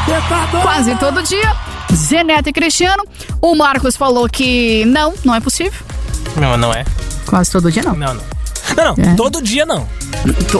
Quase todo dia. Zeneto e Cristiano. O Marcos falou que não é possível. Não é. Quase todo dia não. Não. Todo dia não.